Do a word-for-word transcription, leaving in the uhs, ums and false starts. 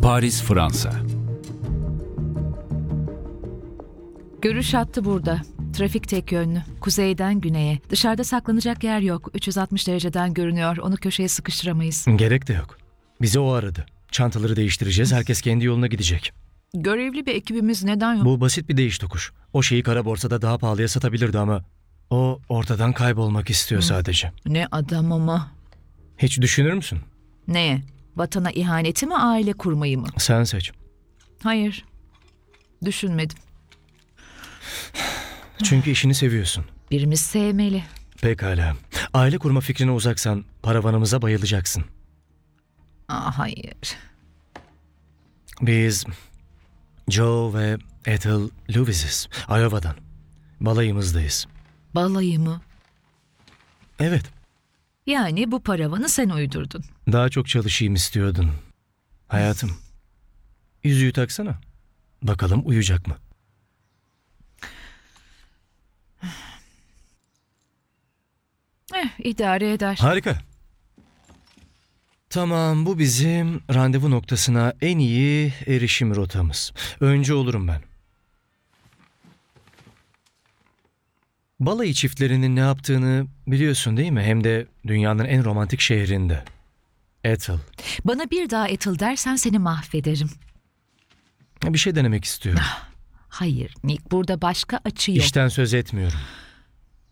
Paris, Fransa. Görüş hattı burada. Trafik tek yönlü. Kuzeyden güneye. Dışarıda saklanacak yer yok. üç yüz altmış dereceden görünüyor. Onu köşeye sıkıştıramayız. Gerek de yok. Bizi o aradı. Çantaları değiştireceğiz. Herkes kendi yoluna gidecek. Görevli bir ekibimiz neden yok? Bu basit bir değiş tokuş. O şeyi kara borsada daha pahalıya satabilirdi ama o ortadan kaybolmak istiyor sadece. Ne adam ama. Hiç düşünür müsün? Neye? Vatana ihaneti mi, aile kurmayı mı? Sen seç. Hayır. Düşünmedim. Çünkü işini seviyorsun. Birimiz sevmeli. Pekala. Aile kurma fikrine uzaksan paravanımıza bayılacaksın. Aa, hayır. Biz Joe ve Ethel Lewis'iz. Iowa'dan. Balayımızdayız. Balayı mı? Evet. Yani bu paravanı sen uydurdun. Daha çok çalışayım istiyordun. Hayatım. Yüzüğü taksana. Bakalım uyuyacak mı? Eh, idare eder. Harika. Tamam, bu bizim randevu noktasına en iyi erişim rotamız. Önce olurum ben. Balayı çiftlerinin ne yaptığını biliyorsun değil mi? Hem de dünyanın en romantik şehrinde. Ethel. Bana bir daha Ethel dersen seni mahvederim. Bir şey denemek istiyorum. Hayır Nick, burada başka açı yok. İşten söz etmiyorum.